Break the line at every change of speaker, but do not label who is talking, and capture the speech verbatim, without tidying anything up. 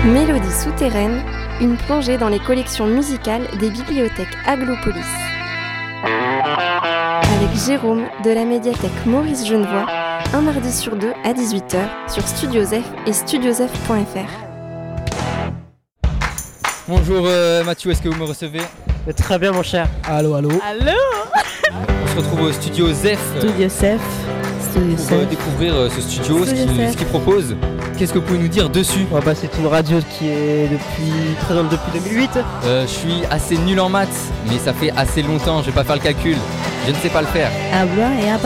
Mélodie souterraine, une plongée dans les collections musicales des bibliothèques Aglopolis. Avec Jérôme de la médiathèque Maurice Genevoix, un mardi sur deux à dix-huit heures sur Studio Zef et studiozef point f r.
Bonjour euh, Mathieu, est-ce que vous me recevez ?
Très bien mon cher.
Allô, allô.
Allô.
On se retrouve au Studio Zef
Studio Zef.
Studio pour euh, découvrir euh, ce studio, ce qu'il, ce qu'il propose. Qu'est-ce que vous pouvez nous dire dessus ?
Oh bah, c'est une radio qui est depuis présente depuis deux mille huit.
Euh, je suis assez nul en maths, mais ça fait assez longtemps, je vais pas faire le calcul. Je ne sais pas le faire.
Habla et